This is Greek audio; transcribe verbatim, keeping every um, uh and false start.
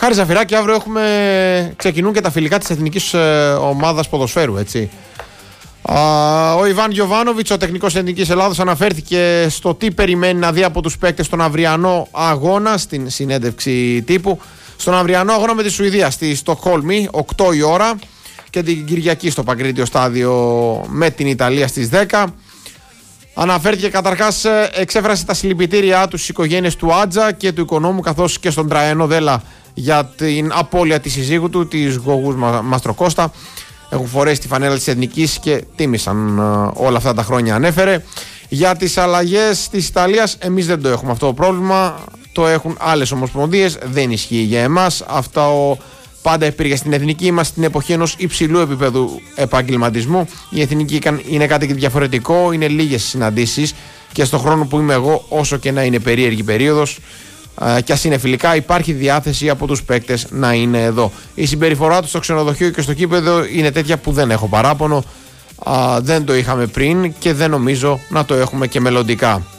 Χάρη Ζαφυράκη, αύριο έχουμε... ξεκινούν και τα φιλικά της εθνικής ομάδας ποδοσφαίρου, έτσι. Ο Ιβάν Γιοβάνοβιτς, ο τεχνικός εθνικής Ελλάδος, αναφέρθηκε στο τι περιμένει να δει από τους παίκτες στον αυριανό αγώνα, στην συνέντευξη τύπου. Στον αυριανό αγώνα με τη Σουηδία στη Στοκχόλμη, οκτώ η ώρα, και την Κυριακή στο Παγκρίτιο Στάδιο με την Ιταλία στις δέκα. Αναφέρθηκε καταρχάς, εξέφρασε τα συλληπιτήριά του στις οικογένειες του Άτζα και του οικονόμου, καθώς και στον Τραϊανό Δέλα για την απώλεια της συζύγου του, της Γογούς Μαστροκώστα. Έχουν φορέσει τη φανέλα της εθνικής και τίμησαν όλα αυτά τα χρόνια, ανέφερε. Για τις αλλαγές της Ιταλίας, εμείς δεν το έχουμε αυτό το πρόβλημα. Το έχουν άλλες ομοσπονδίες, δεν ισχύει για εμάς. Αυτό πάντα υπήρχε στην εθνική μας στην εποχή ενός υψηλού επίπεδου επαγγελματισμού. Η εθνική είναι κάτι διαφορετικό, είναι λίγες συναντήσεις και στον χρόνο που είμαι εγώ, όσο και να είναι περίεργη περίοδος, κι ας είναι φιλικά, υπάρχει διάθεση από τους παίκτες να είναι εδώ. Η συμπεριφορά τους στο ξενοδοχείο και στο κήπεδο είναι τέτοια που δεν έχω παράπονο. Α, δεν το είχαμε πριν και δεν νομίζω να το έχουμε και μελλοντικά.